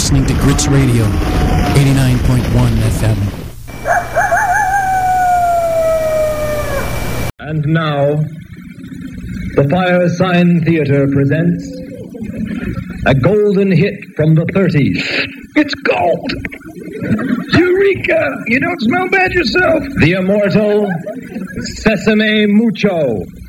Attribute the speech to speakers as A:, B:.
A: listening to Grits Radio, 89.1 FM.
B: And now, the Firesign Theater presents a golden hit from the 30s.
C: It's gold! Eureka! You don't smell bad yourself!
B: The immortal Sesame Mucho.